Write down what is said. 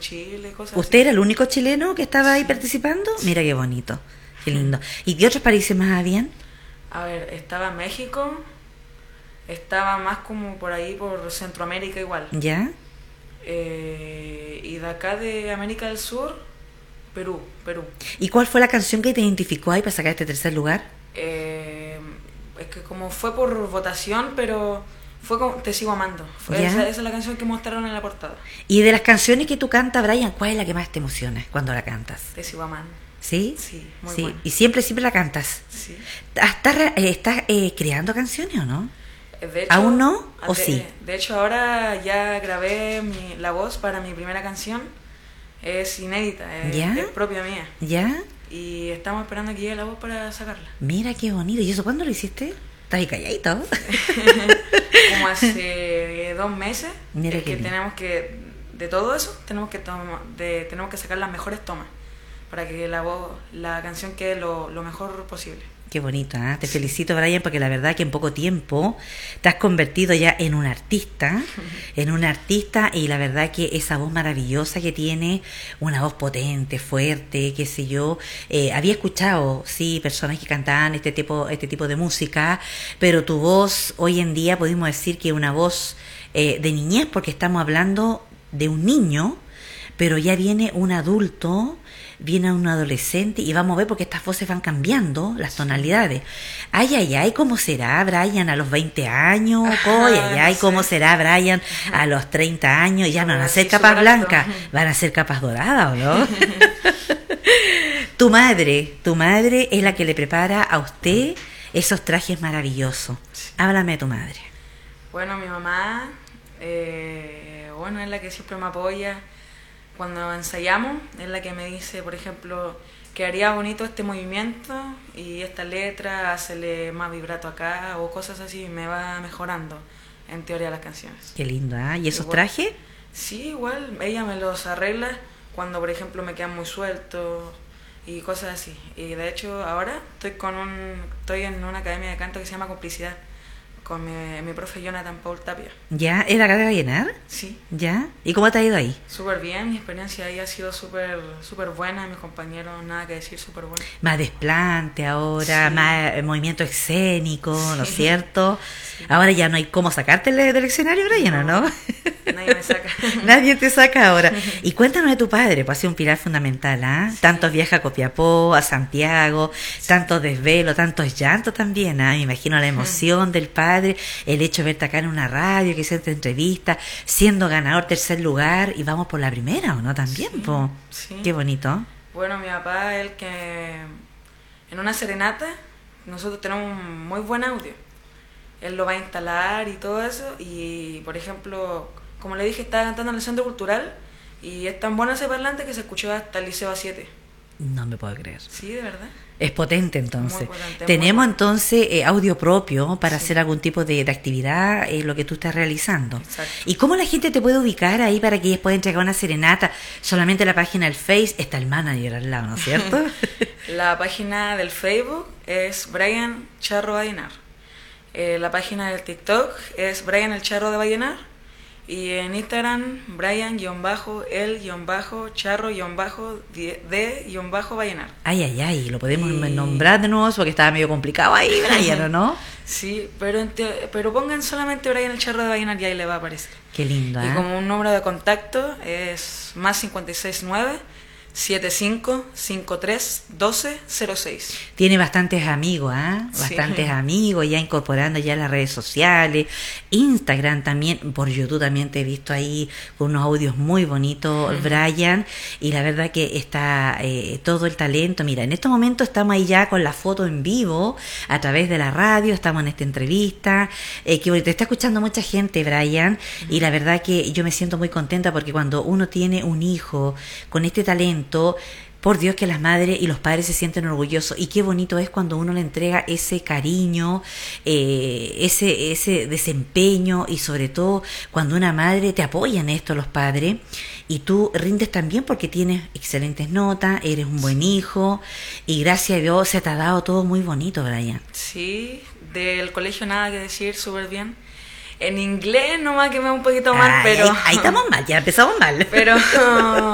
Chile, cosas ¿Usted así. era el único chileno que estaba ahí Sí. participando? Mira qué bonito, qué lindo. ¿Y de otros países más habían? A ver, estaba México, estaba más como por ahí, por Centroamérica igual. ¿Ya? Y de acá de América del Sur, Perú. ¿Y cuál fue la canción que te identificó ahí para sacar este tercer lugar? Es que como fue por votación, pero fue como Te sigo amando. ¿Ya? Esa es la canción que mostraron en la portada. Y de las canciones que tú cantas, Brian, ¿cuál es la que más te emociona cuando la cantas? Te sigo amando. ¿Sí? Sí, muy Sí. buena. Y siempre la cantas. Sí. ¿Estás creando canciones o no? De hecho, ¿Aún no? ¿O sí? De hecho, ahora ya grabé la voz para mi primera canción. Es inédita, ¿Ya? es propia mía. ¿Ya? Y estamos esperando que llegue la voz para sacarla. Mira qué bonito. ¿Y eso cuándo lo hiciste? ¿Estás ahí calladito? Como hace 2 meses. Mira Es qué que lindo. tenemos que, de todo eso, tenemos que sacar las mejores tomas para que la canción quede lo mejor posible. Qué bonito, ¿eh? Te felicito, Brian, porque la verdad que en poco tiempo te has convertido ya en un artista, y la verdad que esa voz maravillosa que tiene, una voz potente, fuerte, qué sé yo. Había escuchado, sí, personas que cantaban este tipo de música, pero tu voz hoy en día podemos decir que es una voz de niñez, porque estamos hablando de un niño, pero ya viene un adulto, viene un adolescente, y vamos a ver porque estas voces van cambiando las tonalidades. Ay, ¿cómo será Brian a los 20 años? No ¿Cómo sé. será Brian a los 30 años? Ya no van a ser Sí, capas súper alto. blancas, van a ser capas doradas, ¿o no? Tu madre es la que le prepara a usted esos trajes maravillosos. Háblame de tu madre. Bueno, mi mamá, bueno, es la que siempre me apoya. Cuando ensayamos, es la que me dice, por ejemplo, que haría bonito este movimiento y esta letra, hacerle más vibrato acá o cosas así, y me va mejorando en teoría las canciones. Qué lindo, ¿ah? ¿Y esos Igual. trajes? Sí, igual, ella me los arregla cuando, por ejemplo, me quedan muy sueltos y cosas así. Y de hecho, ahora estoy en una academia de canto que se llama Complicidad, con mi profe Jonathan Paul Tapia. ¿Ya? ¿Es la acá de Vallenar? Sí, ¿Ya? ¿Y cómo te ha ido ahí? súper bien, mi experiencia ahí ha sido súper buena, mis compañeros, nada que decir, súper buena. Más desplante ahora, Sí. más movimiento escénico, ¿no es Sí. cierto? Sí. Ahora ya no hay cómo sacarte del escenario, Brian, ¿o no? Nadie me saca. Nadie te saca ahora. Y cuéntanos de tu padre, pues ha sido un pilar fundamental, ¿ah? Sí. Tantos viajes a Copiapó, a Santiago, tantos desvelos, tantos llantos también, ¿ah? Me imagino la emoción del padre, el hecho de verte acá en una radio, que hiciste entrevista, siendo ganador tercer lugar, y vamos por la primera, ¿o no? También, Sí, po. sí. Qué bonito. Bueno, mi papá, él que en una serenata nosotros tenemos un muy buen audio. Él lo va a instalar y todo eso. Y, por ejemplo, como le dije, estaba cantando en el Centro Cultural y es tan bueno ese parlante que se escuchó hasta el Liceo A7. No me puedo creer. Sí, de verdad. Es potente entonces. Muy potente, Tenemos muy bueno. entonces audio propio para Sí. hacer algún tipo de actividad, lo que tú estás realizando. Exacto. ¿Y cómo la gente te puede ubicar ahí para que ellos puedan entregar una serenata? Solamente la página del Face, está el manager al lado, ¿no es cierto? La página del Facebook es Brian Charro Vallenar. La página del TikTok es Brian el Charro de Vallenar. Y en Instagram, Brian-Charro-de-Vallenar. Ay, lo podemos Y- nombrar de nuevo porque estaba medio complicado ahí, Brian, ¿o no? Sí, pero pongan solamente Brian el Charro de Vallenar y ahí le va a aparecer. Qué lindo, Y ¿eh? como un número de contacto es más 569 7553 1206. Tiene bastantes amigos, ¿ah? Sí. Bastantes amigos, ya incorporando ya las redes sociales, Instagram también, por YouTube también te he visto ahí con unos audios muy bonitos, Brian, y la verdad que está todo el talento. Mira, en estos momentos estamos ahí ya con la foto en vivo a través de la radio, estamos en esta entrevista, que te está escuchando mucha gente, Brian, y la verdad que yo me siento muy contenta porque cuando uno tiene un hijo con este talento, por Dios que las madres y los padres se sienten orgullosos, y qué bonito es cuando uno le entrega ese cariño, ese desempeño, y sobre todo cuando una madre te apoya en esto, los padres, y tú rindes también porque tienes excelentes notas, eres un buen hijo, y gracias a Dios se te ha dado todo muy bonito, Brian. Sí, del colegio nada que decir, súper bien. En inglés nomás que me va un poquito mal, pero... Ahí estamos mal, ya empezamos mal. Pero